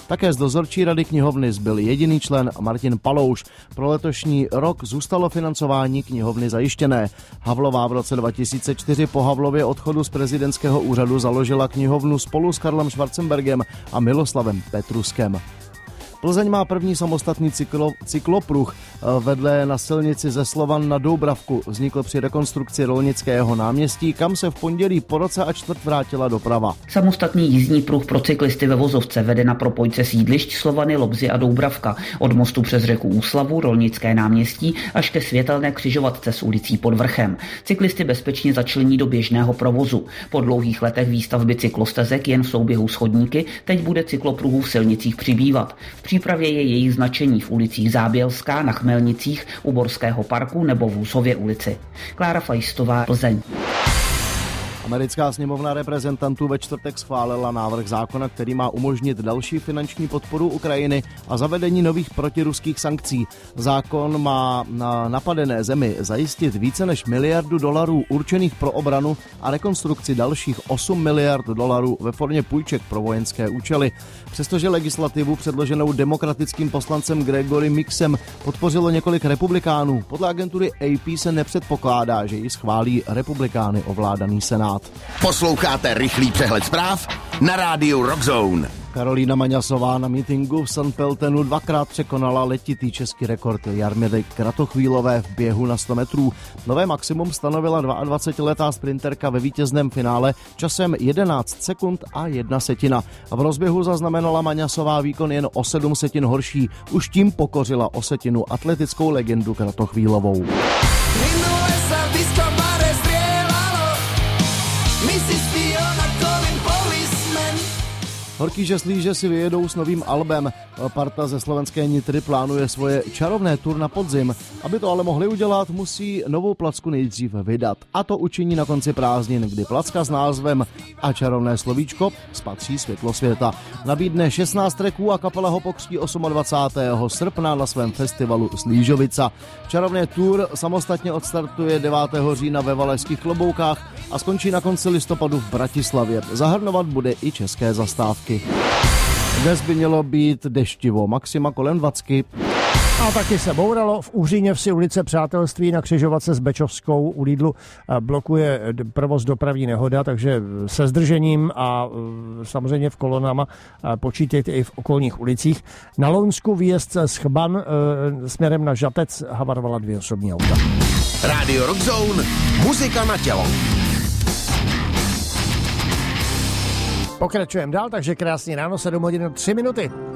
Také z dozorčí rady knihovny zbyl jediný člen Martin Palouš. Pro letošní rok zůstalo financování knihovny zajištěné. Havlová v roce 2004 po Havlově odchodu z prezidentského úřadu založila knihovnu spolu s Karlem Schwarzenbergem a Miloslavem Petruskem. Plzeň má první samostatný cyklopruh. Vedle na silnici ze Slovan na Doubravku vznikl při rekonstrukci Rolnického náměstí, kam se v pondělí po roce a čtvrt vrátila doprava. Samostatný jízdní pruh pro cyklisty ve vozovce vede na propojce sídlišť Slovany, Lobzy a Doubravka. Od mostu přes řeku Úslavu, Rolnické náměstí až ke světelné křižovatce s ulicí Pod Vrchem. Cyklisty bezpečně začlení do běžného provozu. Po dlouhých letech výstavby cyklostezek jen v souběhu s chodníky teď bude cyklopruhů v silnicích přibývat. V přípravě je jejich značení v ulicích Zábělská, na Chmelnicích, u Borského parku nebo v Husově ulici. Klára Fajstová, Plzeň. Americká sněmovna reprezentantů ve čtvrtek schválila návrh zákona, který má umožnit další finanční podporu Ukrajiny a zavedení nových protiruských sankcí. Zákon má na napadené zemi zajistit více než $1 miliard určených pro obranu a rekonstrukci dalších $8 miliard ve formě půjček pro vojenské účely. Přestože legislativu předloženou demokratickým poslancem Gregory Mixem podpořilo několik republikánů, podle agentury AP se nepředpokládá, že ji schválí republikány ovládaný senát. Posloucháte rychlý přehled zpráv na rádiu Rockzone. Karolína Maňasová na mítinku v St. Pöltenu dvakrát překonala letitý český rekord Jarmily Kratochvílové v běhu na 100 metrů. Nové maximum stanovila 22letá sprinterka ve vítězném finále časem 11 sekund a 1 setina. A v rozběhu zaznamenala Maňasová výkon jen o 7 setin horší. Už tím pokořila o setinu atletickou legendu Kratochvílovou. Horký žeslíže si vyjedou s novým albem. Parta ze slovenské Nitry plánuje svoje čarovné tour na podzim. Aby to ale mohli udělat, musí novou placku nejdřív vydat. A to učiní na konci prázdnin, kdy placka s názvem A čarovné slovíčko spatří světlo světa. Nabídne 16 tracků a kapela ho pokřtí 28. srpna na svém festivalu Slížovica. Čarovné tour samostatně odstartuje 9. října ve Valašských Kloboukách a skončí na konci listopadu v Bratislavě. Zahrnovat bude i české zastávky. Dnes by mělo být deštivo, maxima kolem 20. A taky se bouralo. V Uhříněvsi ulice Přátelství na křižovatce s Bečovskou u Lidlu blokuje provoz dopravní nehoda, takže se zdržením a samozřejmě v kolonama počítejte i v okolních ulicích. Na Lounsku výjezd z Chban směrem na Žatec havarovala 2 osobní auta. Radio Rockzone, muzika na tělo. Pokračujeme dál, takže krásný ráno, 7 hodin 3 minuty.